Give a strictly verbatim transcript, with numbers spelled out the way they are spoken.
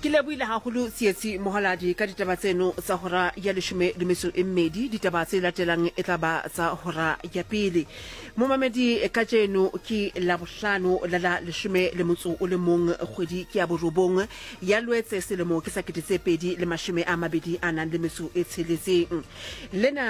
Ke lebohile haholo Tsietsi Mohaladi ka ditaba tseno tsa hora ya leshome le metso e mmedi. Ditaba tse latelang e tla ba tsa hora ya pele. Momamedi ka tseno ke la bohlano la la leshome le motso o le mong kgwedi ke ya borobong ya Loetse selemo ke sa ketetse pedi le mashome a mabedi a nang le metso e tsheletseng. Lena